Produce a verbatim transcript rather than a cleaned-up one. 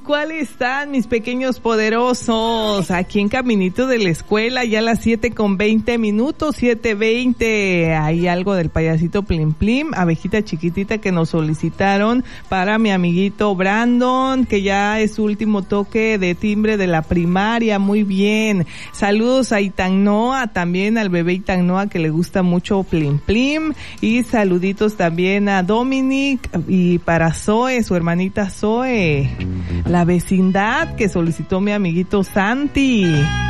¿cuál están mis pequeños poderosos? Aquí en caminito de la escuela, ya a las siete con veinte minutos, siete veinte. Hay algo del payasito Plim Plim, abejita chiquitita que nos solicitaron para mi amiguito Brandon, que ya es su último toque de timbre de la primaria. Muy bien. Saludos a Itanoa, también al bebé Itanoa que le gusta mucho Plim Plim. Y saluditos también a Dominic y para Zoe, su hermanita Zoe. La vecindad que solicitó mi amiguito Santi.